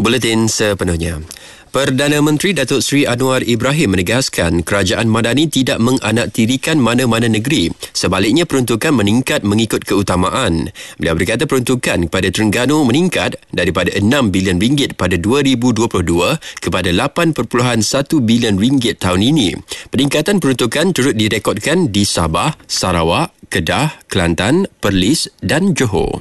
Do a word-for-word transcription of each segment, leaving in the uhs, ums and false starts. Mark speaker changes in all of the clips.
Speaker 1: Buletin sepenuhnya. Perdana Menteri Datuk Seri Anwar Ibrahim menegaskan kerajaan Madani tidak menganaktirikan mana-mana negeri. Sebaliknya, peruntukan meningkat mengikut keutamaan. Beliau berkata peruntukan kepada Terengganu meningkat daripada enam bilion ringgit pada dua ribu dua puluh dua kepada lapan perpuluhan satu bilion ringgit tahun ini. Peningkatan peruntukan turut direkodkan di Sabah, Sarawak, Kedah, Kelantan, Perlis dan Johor.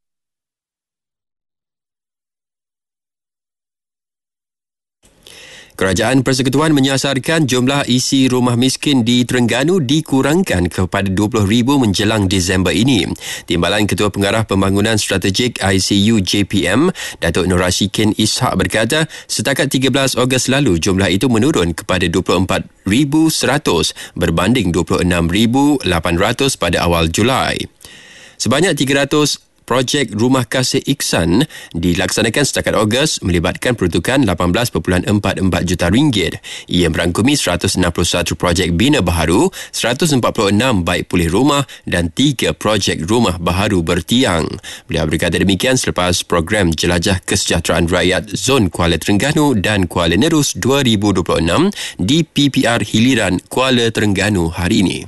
Speaker 1: Kerajaan Persekutuan menyasarkan jumlah isi rumah miskin di Terengganu dikurangkan kepada dua puluh ribu menjelang Disember ini. Timbalan Ketua Pengarah Pembangunan Strategik I C U J P M, Datuk Nur Rashikin Ishak berkata, setakat tiga belas Ogos lalu jumlah itu menurun kepada dua puluh empat ribu seratus berbanding dua puluh enam ribu lapan ratus pada awal Julai. Sebanyak tiga ratus projek rumah kasih Iksan dilaksanakan setakat Ogos melibatkan peruntukan lapan belas perpuluhan empat empat juta ringgit. Ia merangkumi seratus enam puluh satu projek bina baharu, seratus empat puluh enam baik pulih rumah dan tiga projek rumah baharu bertiang. Beliau berkata demikian selepas program Jelajah Kesejahteraan Rakyat Zon Kuala Terengganu dan Kuala Nerus dua ribu dua puluh enam di P P R Hiliran Kuala Terengganu hari ini.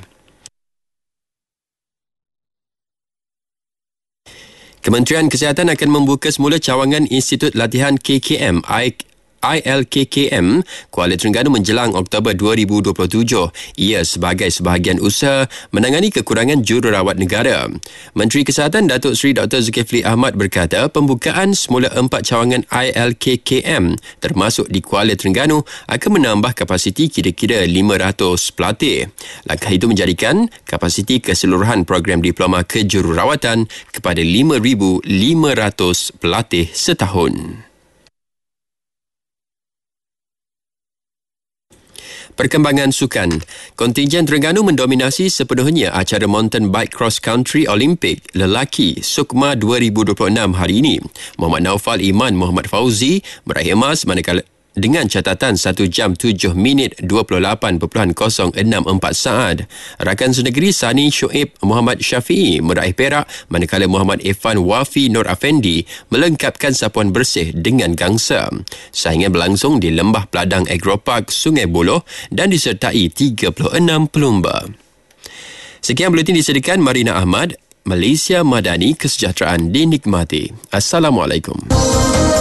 Speaker 1: Kementerian Kesihatan akan membuka semula cawangan Institut Latihan K K M I L K K M Kuala Terengganu menjelang Oktober dua ribu dua puluh tujuh. Ia sebagai sebahagian usaha menangani kekurangan jururawat negara. Menteri Kesihatan Datuk Seri Doktor Zulkifli Ahmad berkata pembukaan semula empat cawangan I L K K M termasuk di Kuala Terengganu akan menambah kapasiti kira-kira lima ratus pelatih. Langkah itu menjadikan kapasiti keseluruhan program diploma kejururawatan kepada lima ribu lima ratus pelatih setahun. Perkembangan sukan. Kontinjen Terengganu mendominasi sepenuhnya acara mountain bike cross country Olimpik lelaki Sukma dua ribu dua puluh enam hari ini. Muhammad Naufal Iman Muhammad Fauzi meraih emas manakala dengan catatan satu jam tujuh minit dua puluh lapan perpuluhan kosong enam empat saat. Rakan senegeri Sani Shoaib Muhammad Syafi'i meraih perak manakala Muhammad Irfan Wafi Nur Afendi melengkapkan sapuan bersih dengan gangsa. Saingan berlangsung di Lembah Peladang Agropark Sungai Buloh dan disertai tiga puluh enam pelumba. Sekian buletin disediakan Marina Ahmad, Malaysia Madani, kesejahteraan dinikmati. Assalamualaikum.